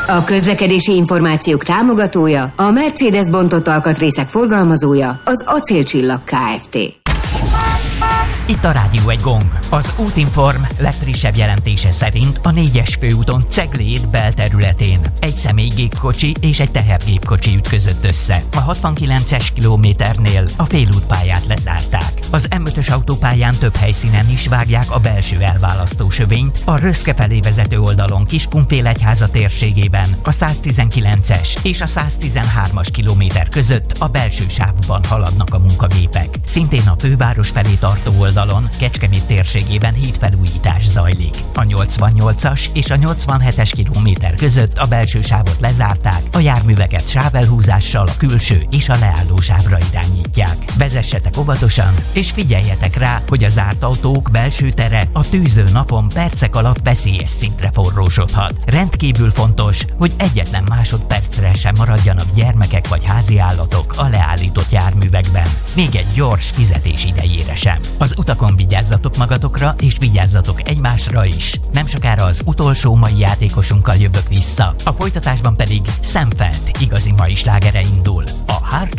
A közlekedési információk támogatója, a Mercedes bontott alkatrészek forgalmazója, az Acélcsillag Kft. Itt a Rádió egy gong. Az Útinform legfrissebb jelentése szerint a 4-es főúton Cegléd belterületén egy személygépkocsi és egy tehergépkocsi ütközött össze. A 69-es kilométernél a félútpályát lezárták. Az M5-ös autópályán több helyszínen is vágják a belső elválasztó sövényt, a Röszke felé vezető oldalon Kiskunfélegyháza térségében a 119-es és a 113-as kilométer között a belső sávban haladnak a munkagépek. Szintén a főváros felé tartó oldalon Kecskemét térségében hídfelújítás zajlik. A 88-as és a 87-es kilométer között a belső sávot lezárták, a járműveket sávelhúzással a külső és a leálló sávra irányítják. Vezessetek óvatosan, és figyeljetek rá, hogy a zárt autók belső tere a tűző napon percek alatt veszélyes szintre forrósodhat. Rendkívül fontos, hogy egyetlen másodpercre sem maradjanak gyermekek vagy háziállatok a leállított járművekben. Még egy gyors fizetés idejére sem. Az utakon vigyázzatok magatokra, és vigyázzatok egymásra is. Nem sokára az utolsó mai játékosunkkal jövök vissza. A folytatásban pedig Szemfeld igazi mai slágere indul. A Hard